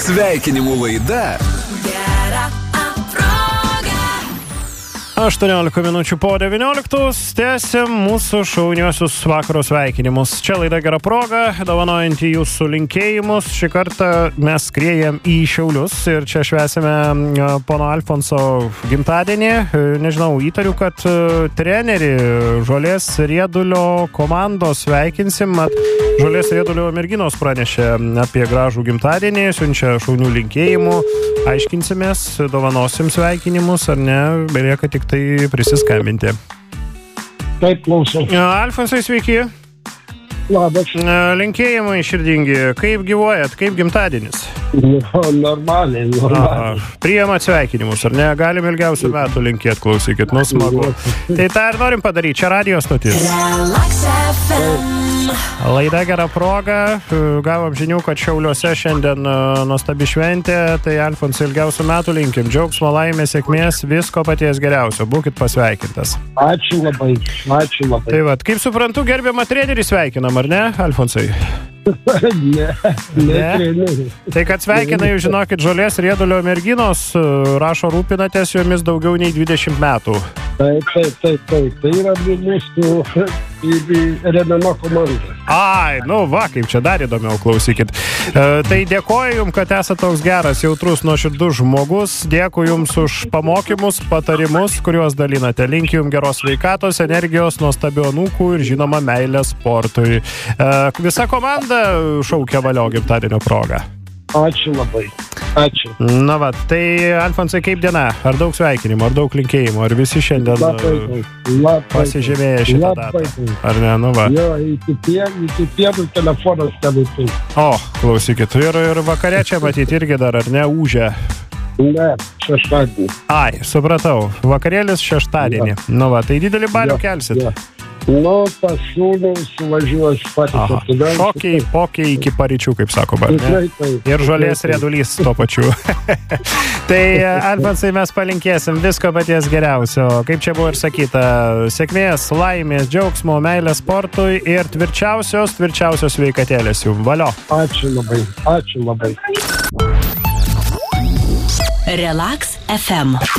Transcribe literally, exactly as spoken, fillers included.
Sveikinimų laida aštuoniolika minučių po devynioliktos tęsiam mūsų šauniuosius vakaro sveikinimus. Čia laida Gera proga, dovanojantį jūsų linkėjimus. Šį kartą mes skriejam į Šiaulius ir čia švęsime pono Alfonso gimtadienį. Nežinau, įtariu, kad trenerį Žolės Riedulio komandos sveikinsim. Mat, Žolės Riedulio merginos pranešė apie gražų gimtadienį, siunčia šaunių linkėjimų. Aiškinsimės, dovanosim sveikinimus ar ne, belieka tik tai prisiskambinti. Taip, klausau. Alfonsai, sveiki. Labas. Linkėjimai širdingi. Kaip gyvuojat? Kaip gimtadienis? No, normaliai, normaliai. Priėmat sveikinimus, ar ne? Galim ilgiausių metų linkėt, klausykit. Nu, smagu. Tai tą ir norim padaryti. Čia radio stotis. Laida Gera proga. Gavom žinių, kad Šiauliuose šiandien nuostabi šventė. Tai Alfonsai ilgiausių metų linkim. Džiaugsmo, laimės, sėkmės, visko paties geriausio. Būkit pasveikintas. Ačiū labai. Ačiū labai. Tai vat, kaip suprantu, gerbiamą trenerį sveikinam, ar ne, Alfonsai? Ne, ne treneri. Tai kad sveikina, jūs žinokit, Žolės Riedulio merginos, rašo, rūpinatės jomis daugiau nei dvidešimt metų. Taip, taip, taip, taip. Tai yra mūsų remiama komanda. Ai, nu va, kaip čia dar įdomiau, klausykit. E, tai dėkoju jums, kad esate toks geras, jautrus, nuoširdus žmogus. Dėkui jums už pamokymus, patarimus, kuriuos dalinate. Linkiu jums geros sveikatos, energijos, nuostabių anūkų ir žinoma meilės sportui. E, visa komanda šaukia valio gimtadienio progą. Ačiū labai. Ačiū. Na va, tai Alfonsai, kaip diena? Ar daug sveikinimų, ar daug linkėjimų? Ar visi šiandien labai, labai, pasižymėję šitą labai, datą? Ar ne? Nu va. Jo, iki pienų, iki pienų telefonas stebutų. O, klausykit, ir, ir vakarė čia matyti irgi dar, ar ne, ūžia? Ne, šeštadienį. Ai, supratau. Vakarėlis šeštadienį. Ja. Nu va, tai didelį balių ja, kelsit. Ja. Nu, pas sūnus važiuos patys atidant. Šokiai, pokiai iki paryčių, kaip sakoma. Tikrai, taip. Ir Žolės Riedulys tuo pačiu. Tai, Alfonsai, mes palinkėsim visko paties geriausio. Kaip čia buvo ir sakyta, sėkmės, laimės, džiaugsmo, meilės sportui ir tvirčiausios, tvirčiausios sveikatėlės jums. Valio. Ačiū labai, ačiū labai. Relax F M.